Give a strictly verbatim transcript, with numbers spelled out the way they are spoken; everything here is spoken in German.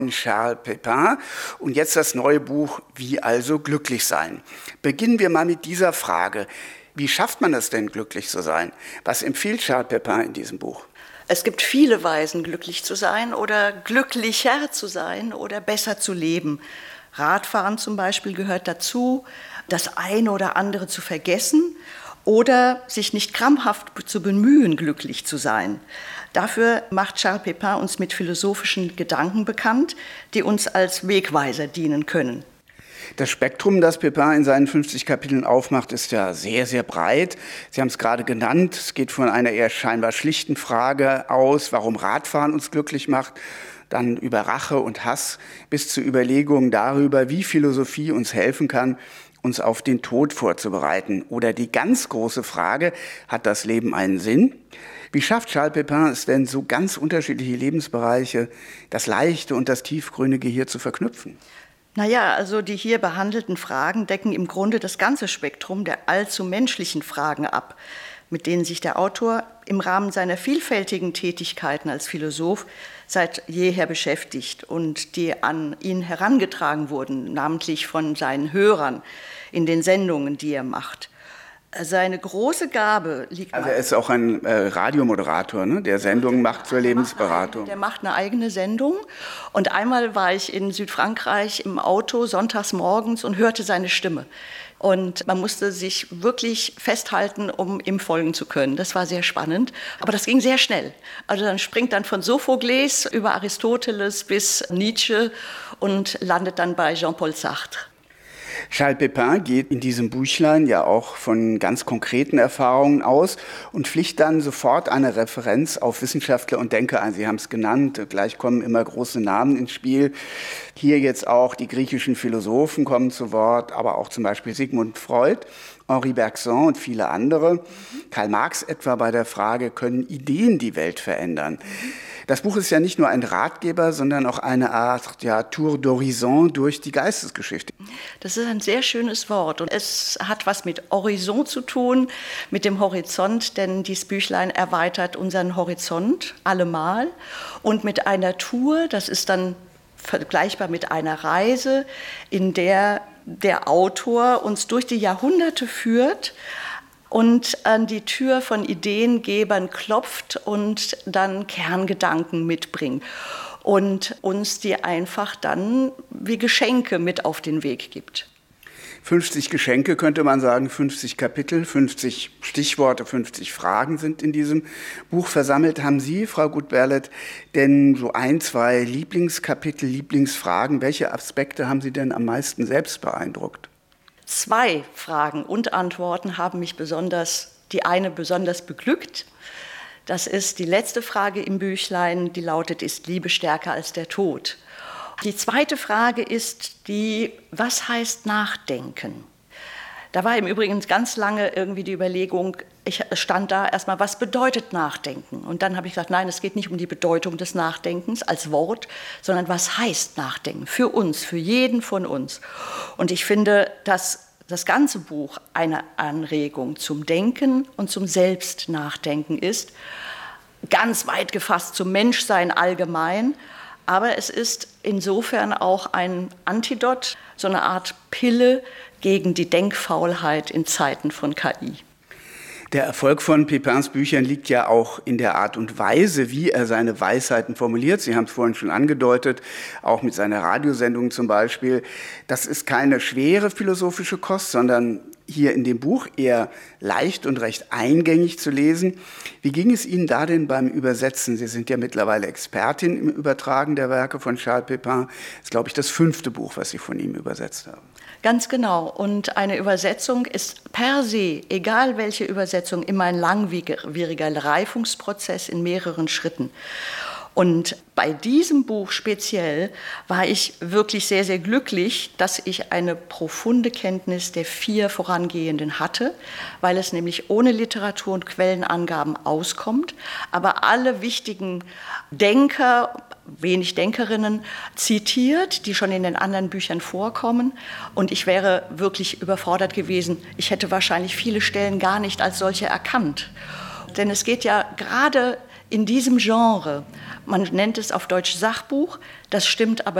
Charles Pépin und jetzt das neue Buch Wie also glücklich sein. Beginnen wir mal mit dieser Frage. Wie schafft man es denn, glücklich zu sein? Was empfiehlt Charles Pépin in diesem Buch? Es gibt viele Weisen, glücklich zu sein oder glücklicher zu sein oder besser zu leben. Radfahren zum Beispiel gehört dazu, das eine oder andere zu vergessen oder sich nicht krampfhaft zu bemühen, glücklich zu sein. Dafür macht Charles Pépin uns mit philosophischen Gedanken bekannt, die uns als Wegweiser dienen können. Das Spektrum, das Pépin in seinen fünfzig Kapiteln aufmacht, ist ja sehr, sehr breit. Sie haben es gerade genannt. Es geht von einer eher scheinbar schlichten Frage aus, warum Radfahren uns glücklich macht, dann über Rache und Hass, bis zu Überlegungen darüber, wie Philosophie uns helfen kann, uns auf den Tod vorzubereiten. Oder die ganz große Frage, hat das Leben einen Sinn? Wie schafft Charles Pépin es denn, so ganz unterschiedliche Lebensbereiche, das Leichte und das Tiefgründige hier zu verknüpfen? Naja, also die hier behandelten Fragen decken im Grunde das ganze Spektrum der allzu menschlichen Fragen ab, mit denen sich der Autor im Rahmen seiner vielfältigen Tätigkeiten als Philosoph seit jeher beschäftigt und die an ihn herangetragen wurden, namentlich von seinen Hörern in den Sendungen, die er macht. Seine große Gabe liegt... Also er ist auch ein äh, Radiomoderator, ne, der Sendungen macht zur Lebensberatung. Der macht eine eigene Sendung. Und einmal war ich in Südfrankreich im Auto sonntags morgens und hörte seine Stimme. Und man musste sich wirklich festhalten, um ihm folgen zu können. Das war sehr spannend, aber das ging sehr schnell. Also dann springt dann von Sophokles über Aristoteles bis Nietzsche und landet dann bei Jean-Paul Sartre. Charles Pépin geht in diesem Büchlein ja auch von ganz konkreten Erfahrungen aus und pflicht dann sofort eine Referenz auf Wissenschaftler und Denker ein. Sie haben es genannt, gleich kommen immer große Namen ins Spiel. Hier jetzt auch die griechischen Philosophen kommen zu Wort, aber auch zum Beispiel Sigmund Freud, Henri Bergson und viele andere. Mhm. Karl Marx etwa bei der Frage, können Ideen die Welt verändern? Mhm. Das Buch ist ja nicht nur ein Ratgeber, sondern auch eine Art ja, Tour d'Horizon durch die Geistesgeschichte. Das ist ein sehr schönes Wort und es hat was mit Horizont zu tun, mit dem Horizont, denn dieses Büchlein erweitert unseren Horizont allemal und mit einer Tour, das ist dann vergleichbar mit einer Reise, in der der Autor uns durch die Jahrhunderte führt und an die Tür von Ideengebern klopft und dann Kerngedanken mitbringt und uns die einfach dann wie Geschenke mit auf den Weg gibt. fünfzig Geschenke könnte man sagen, fünfzig Kapitel, fünfzig Stichworte, fünfzig Fragen sind in diesem Buch versammelt. Haben Sie, Frau Gut-Berlet, denn so ein, zwei Lieblingskapitel, Lieblingsfragen? Welche Aspekte haben Sie denn am meisten selbst beeindruckt? Zwei Fragen und Antworten haben mich besonders, die eine besonders beglückt. Das ist die letzte Frage im Büchlein, die lautet, ist Liebe stärker als der Tod? Die zweite Frage ist die, was heißt Nachdenken? Da war im Übrigen ganz lange irgendwie die Überlegung, ich stand da erstmal, was bedeutet Nachdenken? Und dann habe ich gesagt, nein, es geht nicht um die Bedeutung des Nachdenkens als Wort, sondern was heißt Nachdenken für uns, für jeden von uns. Und ich finde, dass das ganze Buch eine Anregung zum Denken und zum Selbstnachdenken ist, ganz weit gefasst zum Menschsein allgemein, aber es ist insofern auch ein Antidot, so eine Art Pille gegen die Denkfaulheit in Zeiten von K I. Der Erfolg von Pépins Büchern liegt ja auch in der Art und Weise, wie er seine Weisheiten formuliert. Sie haben es vorhin schon angedeutet, auch mit seiner Radiosendung zum Beispiel. Das ist keine schwere philosophische Kost, sondern hier in dem Buch eher leicht und recht eingängig zu lesen. Wie ging es Ihnen da denn beim Übersetzen? Sie sind ja mittlerweile Expertin im Übertragen der Werke von Charles Pépin. Das ist, glaube ich, das fünfte Buch, was Sie von ihm übersetzt haben. Ganz genau. Und eine Übersetzung ist per se, egal welche Übersetzung, immer ein langwieriger Reifungsprozess in mehreren Schritten. Und bei diesem Buch speziell war ich wirklich sehr, sehr glücklich, dass ich eine profunde Kenntnis der vier vorangehenden hatte, weil es nämlich ohne Literatur- und Quellenangaben auskommt, aber alle wichtigen Denker, wenig Denkerinnen zitiert, die schon in den anderen Büchern vorkommen. Und ich wäre wirklich überfordert gewesen. Ich hätte wahrscheinlich viele Stellen gar nicht als solche erkannt. Denn es geht ja gerade in diesem Genre, man nennt es auf Deutsch Sachbuch, das stimmt aber